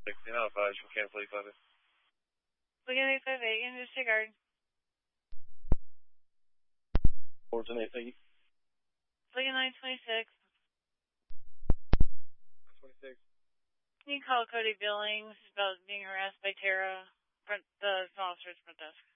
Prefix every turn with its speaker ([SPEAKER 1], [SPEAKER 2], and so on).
[SPEAKER 1] 16 out of 5, she'll cancel 858.
[SPEAKER 2] Lincoln 858, and disregard.
[SPEAKER 1] 410 thank you.
[SPEAKER 2] Lincoln 926.
[SPEAKER 1] 26.
[SPEAKER 2] Can you call Cody Billings about being harassed by Tara, the officer's front desk?